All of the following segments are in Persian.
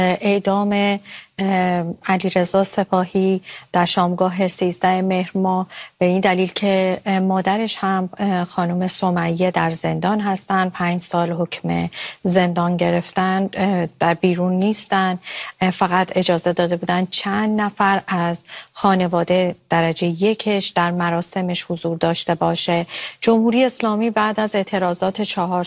اعدام علیرضا سپاهی در شامگاه 13 مهر ماه به این دلیل که مادرش هم خانم سمیه در زندان هستن، 5 سال حکم زندان گرفتن، در بیرون نیستن. فقط اجازه داده بودن چند نفر از خانواده درجه یکش در مراسمش حضور داشته باشه. جمهوری اسلامی بعد از اعتراضات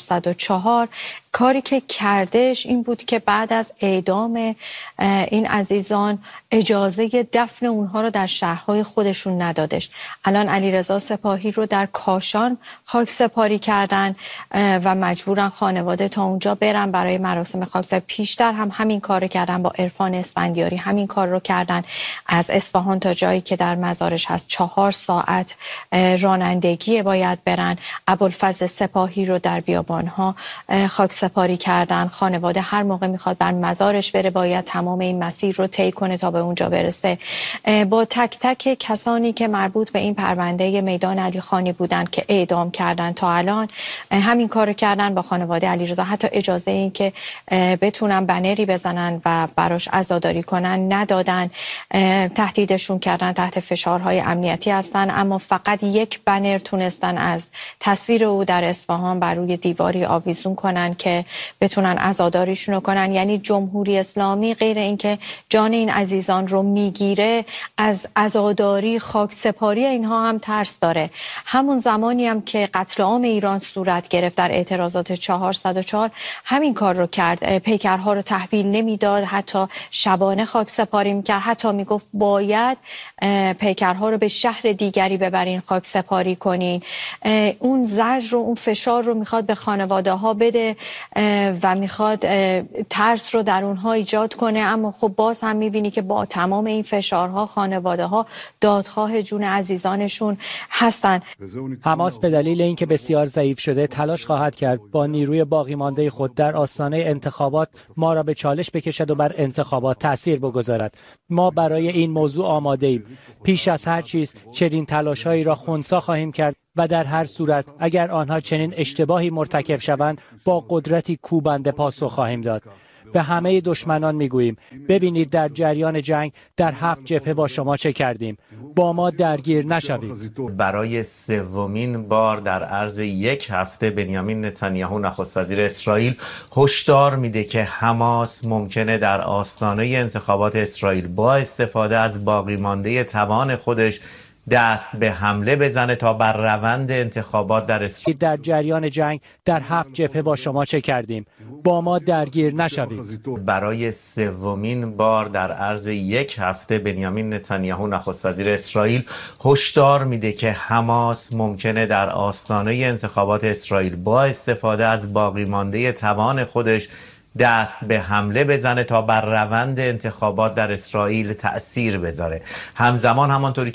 404 کاری که کردش این بود که بعد از اعدام این عزیزان اجازه دفن اونها رو در شهرهای خودشون ندادش. الان علیرضا سپاهی رو در کاشان خاک سپاری کردن و مجبورن خانواده تا اونجا برن برای مراسم خاکسپاری. پیشتر هم همین کار رو کردن، با عرفان اسفندیاری همین کار رو کردن. از اصفهان تا جایی که در مزارش هست 4 ساعت رانندگی باید برن. ابوالفضل سپاهی رو در بیابانها خاک سپاری کردن. خانواده هر موقع میخواد بر مزارش بره باید تمام این مسیر رو طی کنه تا به اونجا برسه. با تک تک کسانی که مربوط به این پرونده میدان علی خانی بودن که اعدام کردن تا الان همین کارو کردن با خانواده علیرضا. حتی اجازه این که بتونن بنری بزنن و براش عزاداری کنن ندادن. تهدیدشون کردن، تحت فشارهای امنیتی هستن، اما فقط یک بنر تونستن از تصویر او در اصفهان بر روی دیواری آویزون کنن که بتونن عزاداریشون کنن. یعنی جمهوری اسلامی غیر اینکه جان این عزیزان رو میگیره، از عزاداری، خاک سپاری اینها هم ترس داره. همون زمانی هم که قتل عام ایران صورت گرفت در اعتراضات 404 همین کار رو کرد. پیکرها رو تحویل نمیداد، حتی شبانه خاک سپاری میکرد، حتی میگفت باید پیکرها رو به شهر دیگری ببرین خاک سپاری کنین. اون زجر رو، اون فشار رو میخواد به خانواده ها بده و میخواد ترس رو در اونها ایجاد کنه. اما خب باز هم میبینی که با تمام این فشارها خانواده ها دادخواه جون عزیزانشون هستن. حماس به دلیل اینکه بسیار ضعیف شده تلاش خواهد کرد با نیروی باقی مانده خود در آستانه انتخابات ما را به چالش بکشد و بر انتخابات تأثیر بگذارد. ما برای این موضوع آماده ایم. پیش از هر چیز چنین تلاش‌هایی را خنثی خواهیم کرد و در هر صورت اگر آنها چنین اشتباهی مرتکب شوند با قدرتی کوبنده پاسخ خواهیم داد. به همه دشمنان میگوییم ببینید در جریان جنگ در 7 جبهه با شما چه کردیم. با ما درگیر نشوید. برای 3مین بار در عرض 1 هفته بنیامین نتانیاهو نخست وزیر اسرائیل هشدار میده که حماس ممکنه در آستانه انتخابات اسرائیل با استفاده از باقی مانده توان خودش دست به حمله بزنه تا بر روند انتخابات در اسرائیل. در جریان جنگ در 7 جبهه با شما چه کردیم. با ما درگیر نشوید. برای 3مین بار در عرض 1 هفته بنیامین نتانیاهو نخست وزیر اسرائیل هشدار میده که حماس ممکنه در آستانه انتخابات اسرائیل با استفاده از باقی مانده توان خودش دست به حمله بزنه تا بر روند انتخابات در اسرائیل تأثیر بذاره. همزمان همانطوری